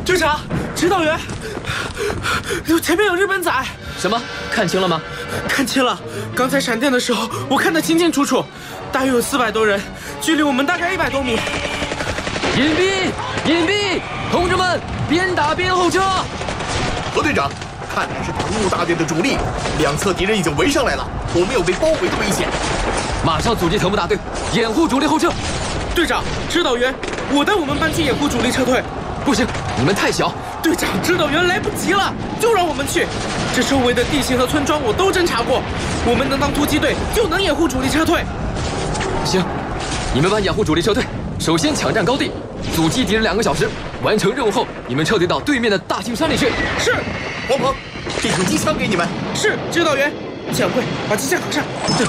队长，指导员，前面有日本仔。 什么？看清了吗？ 看清了，刚才闪电的时候，我看得清清楚楚，大约有400多人，距离我们大概100多米。 隐蔽！隐蔽！同志们，边打边后撤。 何队长，看来是藤木大队的主力，两侧敌人已经围上来了，我们有被包围的危险。 马上组织藤木大队掩护主力后撤。 队长，指导员，我带我们班去掩护主力撤退。 不行，你们太小。 队长，指导员来不及了，就让我们去。这周围的地形和村庄我都侦查过，我们能当突击队，就能掩护主力撤退。 行，你们班掩护主力撤退，首先抢占高地，阻击敌人2个小时。完成任务后，你们撤退到对面的大青山里去。 是。 黄鹏，这挺机枪给你们。 是，指导员。蒋贵，把机枪扛上。对。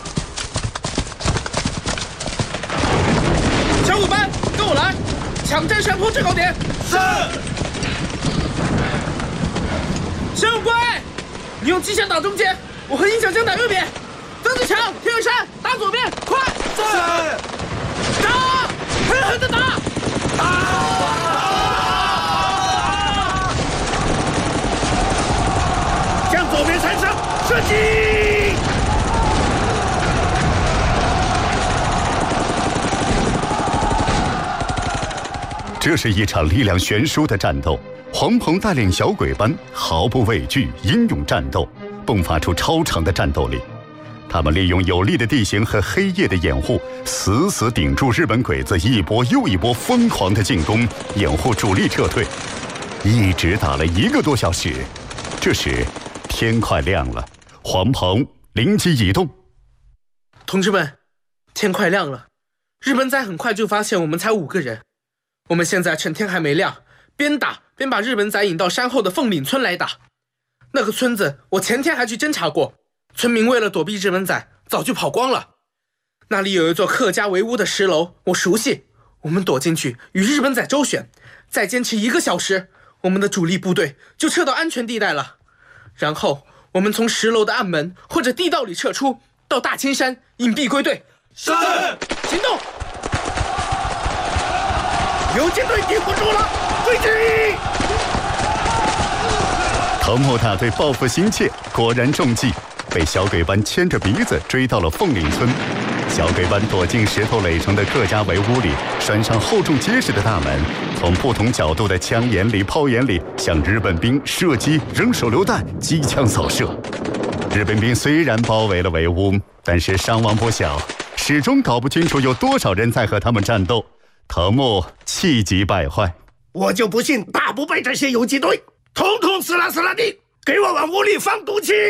小虎班，跟我来，抢占山坡制高点。 是。 小虎龟，你用机枪打中间，我和音响枪打右边。曾志强、田远山打左边，快！ 是。 打，狠狠的打！ 向左边山上射击！ 这是一场力量悬殊的战斗。黄鹏带领小鬼班毫不畏惧，英勇战斗，迸发出超常的战斗力。他们利用有利的地形和黑夜的掩护，死死顶住日本鬼子一波又一波疯狂的进攻，掩护主力撤退，一直打了1个多小时。这时天快亮了，黄鹏灵机一动： 同志们，天快亮了，日本仔很快就发现我们才5个人。我们现在趁天还没亮，边打边把日本仔引到山后的凤岭村来打。那个村子我前天还去侦查过，村民为了躲避日本仔早就跑光了。那里有一座客家围屋的石楼，我熟悉。我们躲进去与日本仔周旋，再坚持1个小时，我们的主力部队就撤到安全地带了。然后我们从石楼的暗门或者地道里撤出，到大青山隐蔽归队。 是。 行动！ 游击队顶不住了，追击！ 藤木大队报复心切，果然中计，被小鬼班牵着鼻子追到了凤岭村。小鬼班躲进石头垒成的客家围屋里，拴上厚重结实的大门，从不同角度的枪眼里、炮眼里向日本兵射击、扔手榴弹、机枪扫射。日本兵虽然包围了围屋，但是伤亡不小，始终搞不清楚有多少人在和他们战斗。藤木气急败坏： 我就不信打不败这些游击队，统统死啦死啦的，给我往屋里放毒气！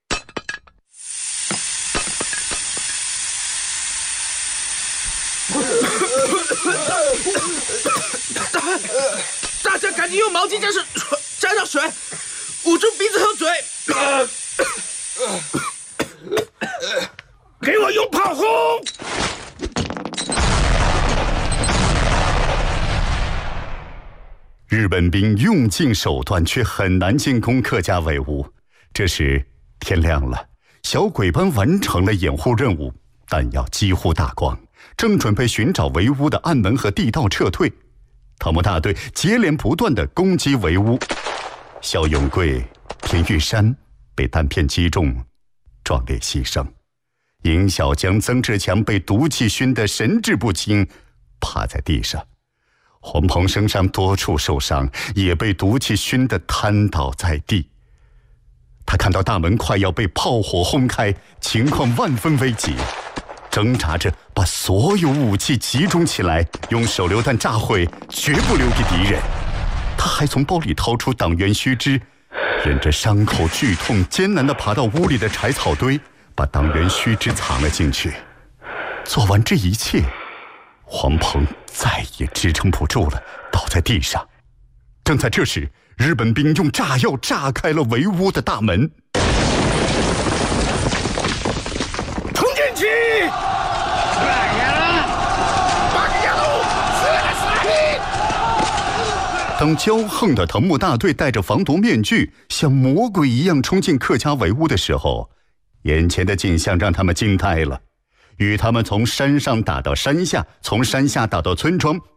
大家赶紧用毛巾沾上水，捂住鼻子和嘴。 给我用炮轰！ 日本兵用尽手段，却很难进攻客家围屋。这时天亮了，小鬼班完成了掩护任务，弹药几乎大光，正准备寻找围屋的暗门和地道撤退。藤木大队接连不断地攻击围屋，肖永贵、田玉山被弹片击中，壮烈牺牲。尹小江、曾志强被毒气熏得神志不清，趴在地上。黄鹏身上多处受伤，也被毒气熏得瘫倒在地。他看到大门快要被炮火轰开，情况万分危急，挣扎着把所有武器集中起来，用手榴弹炸毁，绝不留给敌人。他还从包里掏出党员须知，忍着伤口剧痛，艰难地爬到屋里的柴草堆，把党员须知藏了进去。做完这一切，黄鹏再也支撑不住了，倒在地上。正在这时，日本兵用炸药炸开了围屋的大门。 冲进去！ 当骄横的藤木大队戴着防毒面具，像魔鬼一样冲进客家围屋的时候，眼前的景象让他们惊呆了。与他们从山上打到山下，从山下打到村庄，